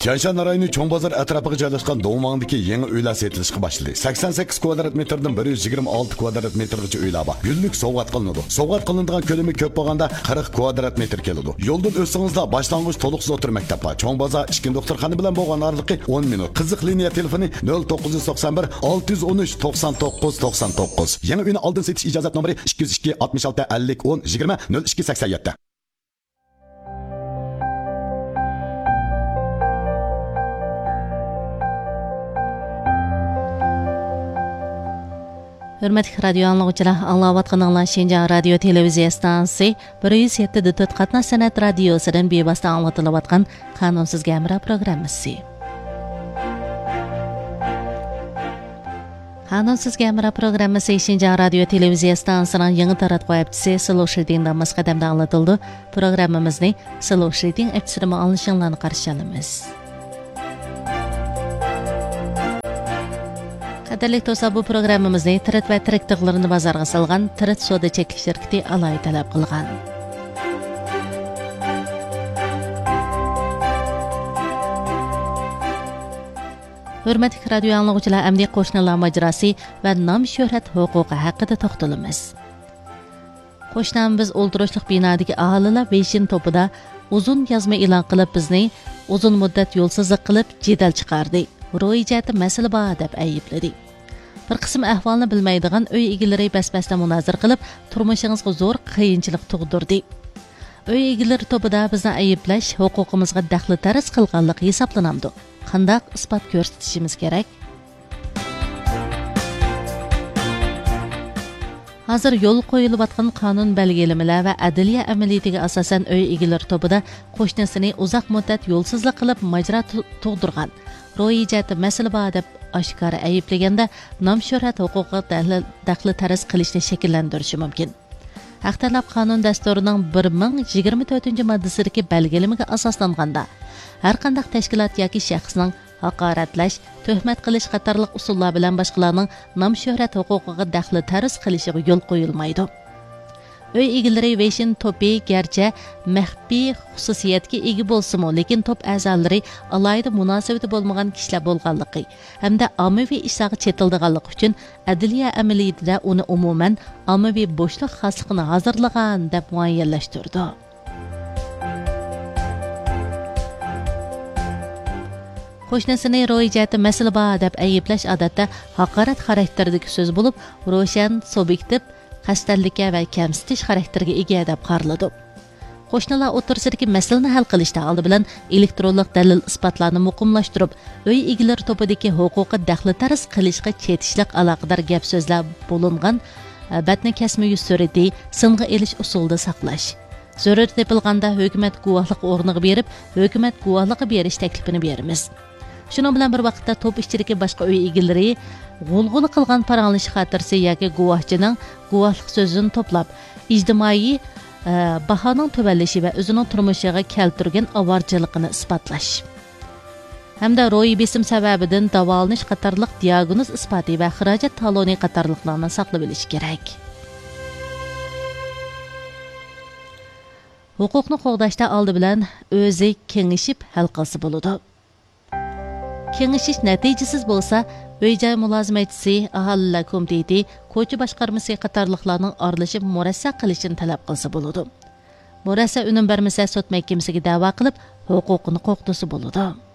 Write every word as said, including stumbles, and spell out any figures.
Tianshan rayoni Cho'ng bozor atrofiga joylashgan Dongmangdagi yangi uylar sotilishga boshladi. sakson sakkiz kvadrat metrdan bir yuz yigirma olti kvadrat metrgacha uylar bor. Yillik sovg'at qilinadi. Sovg'at qilinadigan ko'lami ko'p bo'lganda qirq kvadrat metr keladi. Yo'ldan o'tsangizlar boshlang'ich to'liqsiz o'tir maktab bor. Cho'ng bozor ikki doktorxona bilan bo'lgan oraliqi o'n minut. Qiziq liniya telefoni nol to'qqiz yuz to'qson bir olti yuz o'n uch to'qson to'qqiz to'qson to'qqiz. Yangi uyni oldin setish ijozat nomeri ikki yuz ikki oltmish olti ellik o'n yigirma nol ikki sakson yetti. Hürmetli radyo anlıqçılar, anlayatqanlar Şinjan radio televiziya stansiyasi bir yuz yetti nöqta to'rt qatnash san'at radiosidan bevosita anglatilayotgan Qonunsiz Gamra programmasi. Qonunsiz Gamra programmasi Şinjan radio televiziya stansiyasining yangi taratquv apchisi Slow Shreddingdan masqadamda anlatildi. Programmamizni Slow Shredding apchisidan anglashinglarni qarshi olamiz. Qadarlik do'stlar, bu programmamizni Tirit va tirik tig'larini bozorga solgan Tirit savdo cheklik shirkati alohida talab qilgan. Hurmatli radio anglag'uchilar, amdi qo'shnilar mojarosi va nom shuhrat huquqi haqida to'xtalamiz. Qo'shnim biz o'ltirishliq binodagi aholilar Weixin topida uzun yozma e'lon qilib bizni uzun muddat yo'lsizlik qilib jidal chiqardi. Ro'yijati masala bor deb aybladi. Bir qism ahvolni bilmaydigan uy egalari bas-basda munozir qilib, turmushingizga zo'r qiyinchilik tug'dirdi. Uy egalari topida bizni ayblash huquqimizga daxli tarz qilganlik hisoblanamdi. Qanday isbot ko'rsatishimiz kerak? Hozir yo'l qo'yilayotgan qonun belgilamalar va adliya amaliyatiga asosan uy egalari topida qo'shnisini uzoq muddat yo'lsizlik qilib majra tug'dirgan. Ro'yijati masala bor deb oshkora ayblaganda nom shuhrat huquqi daxli tarz qilishni shakllantirishi mumkin. Haq talab qonun dasturining bir ming yigirma to'rtinchi moddasidagi belgilamaga asoslanganda har qanday tashkilot yoki shaxsning haqoratlash, tuhmat qilish qatorliq usullar bilan boshqalarning nom shuhrat huquqiga daxli tarz qilishiga yo'l qo'yilmaydi. Uy egalari Weixin topi garchi maxfiy xususiyatga ega bo'lsa-mu, lekin top a'zolari alohida munosabati bo'lmagan kishilar bo'lganligi hamda ommaviy ishlarga chetildiganligi uchun adliya amaliyotida uni umuman ommaviy bo'shliq xosligini hozirlagan deb muayyanlashtirdi. Qo'shnisini ro'yijati masala bor deb ayblash odatda haqorat xarakteridagi so'z bo'lib, ro'shan, subyektiv qasddanlikka va kamsitish xarakteriga ega deb qaraladi. Qo'shnilar o'tirsidagi masalani hal qilishda oldi bilan elektronlik dalil isbotlarni muqimlashtirib, uy egalari topidagi huquqi daxli tarz qilishga chetishliq aloqador gap so'zlar bo'lingan batni kasma yuz surati singa elish usulida saqlash. Zarur tepilganda hukumat guvohlik o'rniga berib, hukumat guvohligi berish taklifini beramiz. Shuning bilan bir vaqtda top ichidagi boshqa uy egalari g'ulg'ula qilgan paranglish xotirasi yoki guvohchining guvohlik so'zini to'plab, ijtimoiy bahoning tubanlishi va o'zining turmushiga keltirgan ovorchiligini isbotlash. Hamda ro'y besim sababidan davolanish qatorliq diagnoz isboti va xarajat taloni qatorliqlarni saqlab olish kerak. Huquqni qo'g'dashda oldi bilan o'zi kengishib hal qilsa bo'ladi. Kengishish natijasiz bo'lsa, uy-joy mulozimatchisi, aholilar komiteti, ko'cha boshqarmasi qatorliqlarning aralashib murassa qilishini talab qilsa bo'ladi. Murassa unum bermasa sud mahkamasiga da'vo qilib, huquqini qo'g'disi bo'ladi.